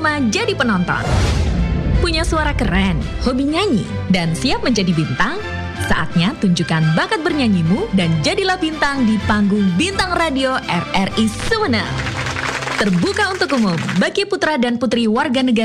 terima jadi penonton? Punya suara keren, hobi nyanyi, dan siap menjadi bintang? Saatnya tunjukkan bakat bernyanyimu dan jadilah bintang di panggung Bintang Radio RRI Sumeneb. Terbuka untuk umum bagi putra dan putri warga negara